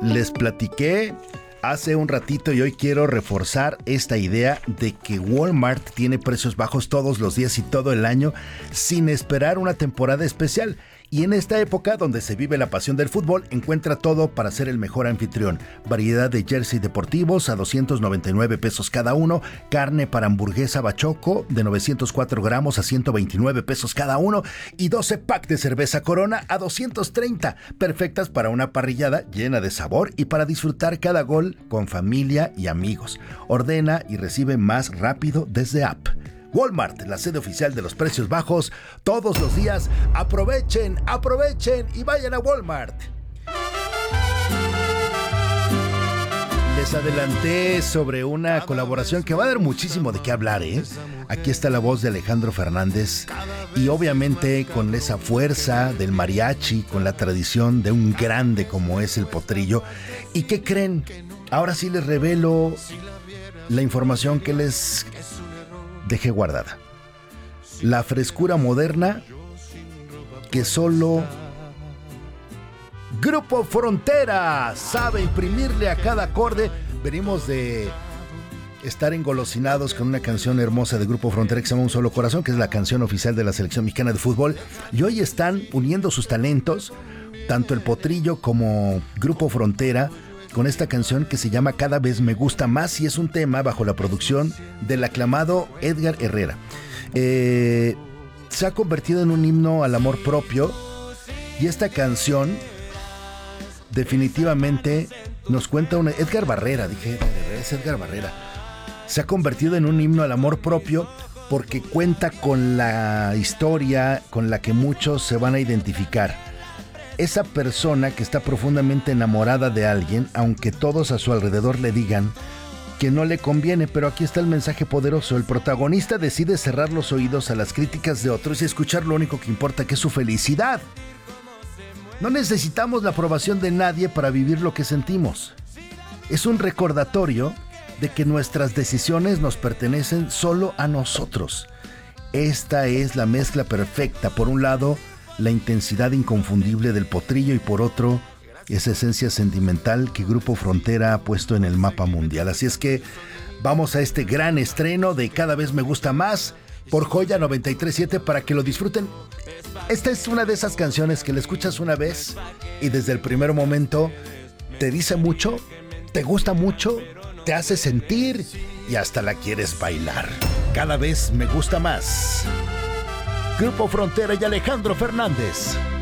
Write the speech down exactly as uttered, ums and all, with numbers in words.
Les platiqué hace un ratito y hoy quiero reforzar esta idea de que Walmart tiene precios bajos todos los días y todo el año sin esperar una temporada especial. Y en esta época donde se vive la pasión del fútbol, encuentra todo para ser el mejor anfitrión. Variedad de jersey deportivos a doscientos noventa y nueve pesos cada uno, carne para hamburguesa bachoco de novecientos cuatro gramos a ciento veintinueve pesos cada uno y doce pack de cerveza Corona a doscientos treinta, perfectas para una parrillada llena de sabor y para disfrutar cada gol con familia y amigos. Ordena y recibe más rápido desde app. Walmart, la sede oficial de los precios bajos, todos los días. Aprovechen, aprovechen y vayan a Walmart. Les adelanté sobre una colaboración que va a dar muchísimo de qué hablar, ¿eh? Aquí está la voz de Alejandro Fernández y obviamente con esa fuerza del mariachi, con la tradición de un grande como es el Potrillo. ¿Y qué creen? Ahora sí les revelo la información que les dejé guardada. La frescura moderna que solo Grupo Frontera sabe imprimirle a cada acorde. Venimos de estar engolosinados con una canción hermosa de Grupo Frontera que se llama Un Solo Corazón, que es la canción oficial de la selección mexicana de fútbol. Y hoy están uniendo sus talentos, tanto el Potrillo como Grupo Frontera, con esta canción que se llama Cada Vez Me Gusta Más y es un tema bajo la producción del aclamado Edgar Herrera. Eh, se ha convertido en un himno al amor propio y esta canción definitivamente nos cuenta una... Edgar Barrera, dije, es Edgar Barrera. Se ha convertido en un himno al amor propio porque cuenta con la historia con la que muchos se van a identificar. Esa persona que está profundamente enamorada de alguien, aunque todos a su alrededor le digan que no le conviene, pero aquí está el mensaje poderoso. El protagonista decide cerrar los oídos a las críticas de otros y escuchar lo único que importa, que es su felicidad. No necesitamos la aprobación de nadie para vivir lo que sentimos. Es un recordatorio de que nuestras decisiones nos pertenecen solo a nosotros. Esta es la mezcla perfecta. Por un lado, la intensidad inconfundible del Potrillo y por otro, esa esencia sentimental que Grupo Frontera ha puesto en el mapa mundial. Así es que vamos a este gran estreno de Cada Vez Me Gusta Más por Joya noventa y tres punto siete para que lo disfruten. Esta es una de esas canciones que la escuchas una vez y desde el primer momento te dice mucho, te gusta mucho, te hace sentir y hasta la quieres bailar. Cada Vez Me Gusta Más. Grupo Frontera y Alejandro Fernández.